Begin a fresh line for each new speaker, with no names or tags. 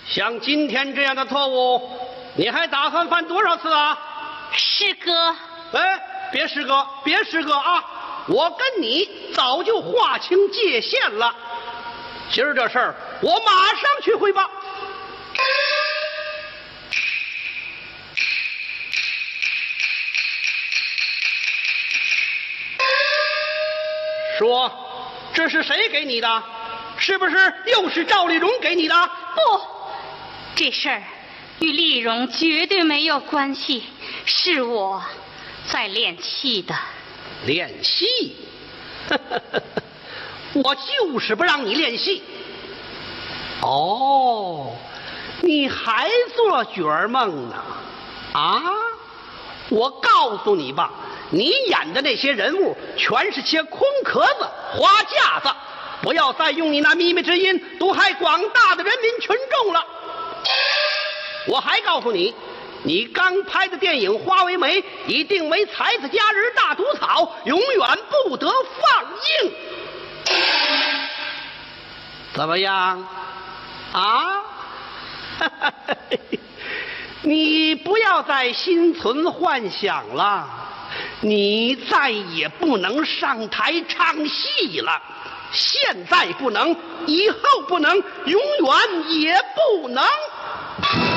像今天这样的错误，你还打算犯多少次啊？
师哥，
哎，别师哥，别师哥啊！我跟你早就划清界限了。今儿这事儿，我马上去汇报。说，这是谁给你的？是不是又是赵丽蓉给你的？
不，这事儿与丽蓉绝对没有关系，是我在练戏的。
练戏？我就是不让你练戏。哦，你还做角儿梦呢？啊？我告诉你吧，你演的那些人物全是些空壳子、花架子，不要再用你那靡靡之音毒害广大的人民群众了。我还告诉你，你刚拍的电影《花为媒》已定为才子佳人大毒草，永远不得放映。怎么样？啊？你不要再心存幻想了，你再也不能上台唱戏了。现在不能，以后不能，永远也不能。